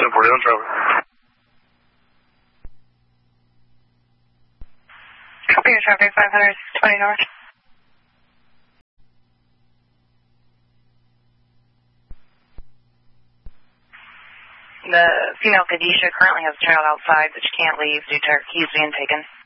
1040 on traffic. Copy your traffic, 520 north. The female Kadisha currently has a child outside, but she can't leave due to her keys being taken.